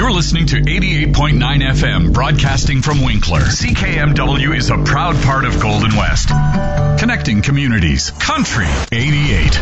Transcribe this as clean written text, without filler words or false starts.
You're listening to 88.9 FM, broadcasting from Winkler. CKMW is a proud part of Golden West. Connecting communities. Country 88.